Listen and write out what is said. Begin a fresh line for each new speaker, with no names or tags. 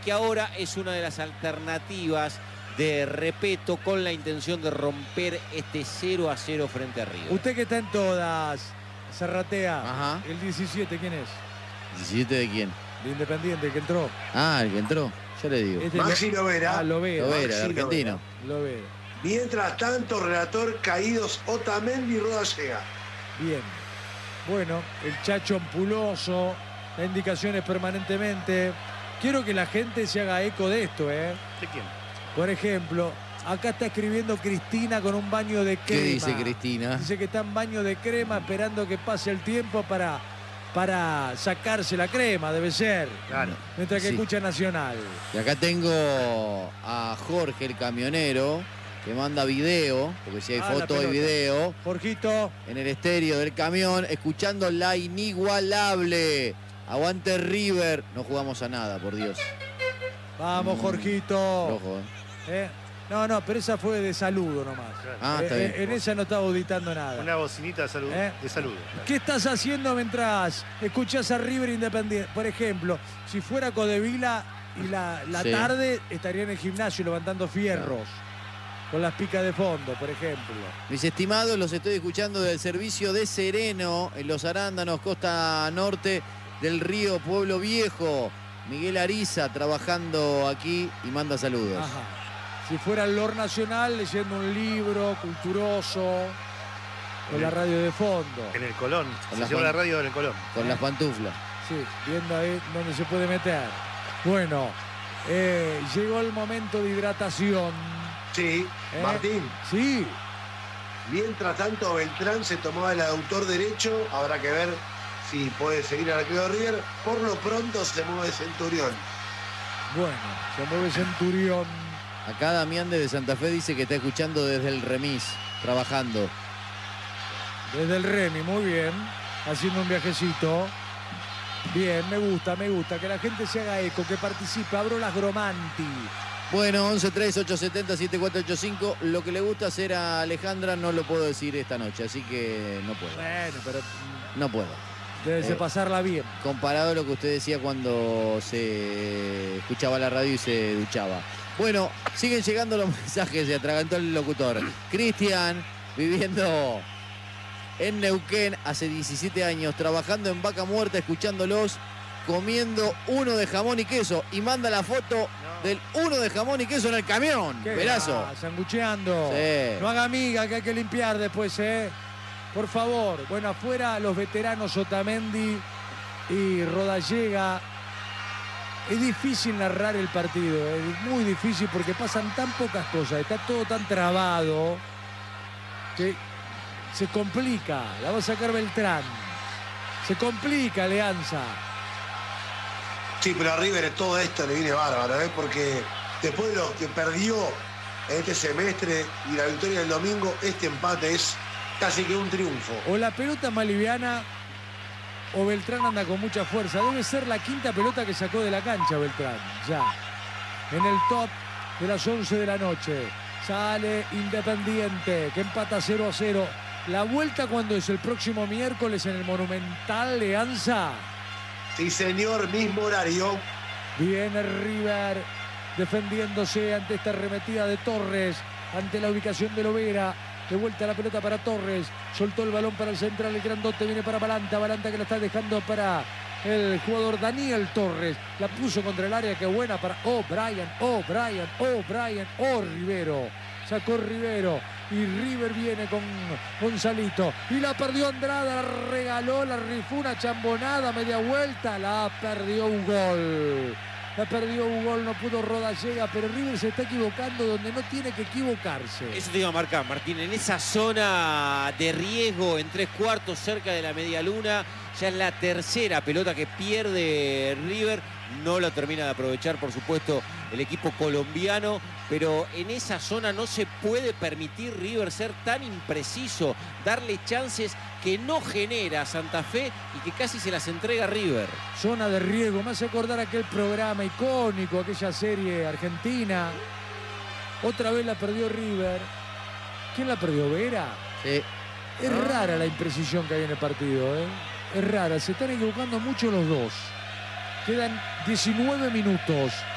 que ahora es una de las alternativas de Repetto con la intención de romper este 0-0 frente a River.
Usted que está en todas, Zarratea.
Ajá.
El 17, ¿quién es?
¿17 de quién?
De Independiente, el que entró.
Ah, el que entró. Yo le digo.
Este
Maxi Lovera.
Ah, Lovera.
Lovera,
Maxi
el argentino.
Lovera.
Mientras tanto, relator, caídos Otamendi y Rodallega.
Bien. Bueno, el Chacho ampuloso, da indicaciones permanentemente. Quiero que la gente se haga eco de esto, ¿eh?
¿De quién?
Por ejemplo, acá está escribiendo Cristina con un baño de crema.
¿Qué dice Cristina?
Dice que está en baño de crema esperando que pase el tiempo para sacarse la crema, debe ser.
Claro.
Mientras que
Sí.
escucha Nacional.
Y acá tengo a Jorge, el camionero, que manda video, porque si hay
Ah, la
foto hay
pelota.
video,
Jorgito,
en el estéreo del camión, escuchando la inigualable. Aguante River. No jugamos a nada, por Dios.
vamos, Jorgito.
Rojo,
No, pero esa fue de saludo nomás.
Ah, está bien.
En esa no estaba auditando nada.
Una bocinita de salud.
¿Eh?
De saludo.
¿Qué estás haciendo mientras escuchás a River Independiente? Por ejemplo, si fuera Codevila y la
Sí.
tarde estaría en el gimnasio levantando fierros. Con las picas de fondo, por ejemplo.
Mis estimados, los estoy escuchando del servicio de Sereno, en Los Arándanos, costa norte del río Pueblo Viejo. Miguel Ariza trabajando aquí y manda saludos.
Ajá. Si fuera el Lor Nacional leyendo un libro culturoso con la radio de fondo.
En el Colón.
Con
Se
la
llevó
Juan-
la radio en el Colón.
Con las pantuflas.
Sí, viendo ahí dónde se puede meter. Bueno, llegó el momento de hidratación.
Sí, Martín.
Sí,
Mientras tanto, Beltrán se tomaba el aductor derecho. Habrá que ver si puede seguir al arquero de River. Por lo pronto se mueve Centurión.
bueno, se mueve Centurión.
Acá Damián desde Santa Fe dice que está escuchando desde el remis, trabajando.
Desde el Remi, muy bien. Haciendo un viajecito. Bien, me gusta. Que la gente se haga eco, que participe. Abro las Gromanti.
Bueno, 11-3-870-7485. Lo que le gusta hacer a Alejandra no lo puedo decir esta noche, así que no puedo.
Bueno, pero
No puedo.
debe de pasarla bien.
Comparado a lo que usted decía cuando se escuchaba la radio y se duchaba. Bueno, siguen llegando los mensajes, se atragantó el locutor. Cristian, viviendo en Neuquén hace 17 años, trabajando en Vaca Muerta, escuchándolos, comiendo uno de jamón y queso. Y manda la foto del uno de jamón y queso en el camión.
¿Qué
Perazo.
va? Sangucheando.
Sí.
No haga amiga, que hay que limpiar después, ¿eh? Por favor. Bueno, afuera los veteranos Otamendi y Rodallega. Es difícil narrar el partido, es muy difícil porque pasan tan pocas cosas, está todo tan trabado que se complica. La va a sacar Beltrán. Se complica Alianza.
Sí, pero a River todo esto le viene bárbaro, ¿eh? Porque después de lo que perdió en este semestre y la victoria del domingo, este empate es casi que un triunfo.
O la pelota más liviana o Beltrán anda con mucha fuerza. Debe ser la quinta pelota que sacó de la cancha Beltrán. Ya. En el top de las 11 de la noche. Sale Independiente, que empata 0-0. La vuelta, ¿cuándo es? El próximo miércoles en el Monumental Alianza.
Sí, señor, mismo horario.
Viene River defendiéndose ante esta arremetida de Torres, ante la ubicación de Lovera. De vuelta la pelota para Torres. Soltó el balón para el central, el grandote viene para Balanta. Balanta que la está dejando para el jugador Daniel Torres. La puso contra el área, qué buena para O'Brien. Rivero. Sacó Rivero. Y River viene con Gonzalito. Y la perdió Andrada, la regaló, la rifó una chambonada, media vuelta. La perdió un gol. No pudo Rodallega, pero River se está equivocando donde no tiene que equivocarse.
Eso te iba a marcar, Martín. En esa zona de riesgo, en 3/4, cerca de la media luna, ya es la tercera pelota que pierde River. No la termina de aprovechar, por supuesto, el equipo colombiano. Pero en esa zona no se puede permitir River ser tan impreciso, darle chances que no genera Santa Fe y que casi se las entrega River.
Zona de riesgo, me hace acordar aquel programa icónico, aquella serie argentina. Otra vez la perdió River. ¿Quién la perdió? ¿Vera?
Sí.
Es rara la imprecisión que hay en el partido, ¿eh? Es rara, se están equivocando mucho los dos. Quedan 19 minutos.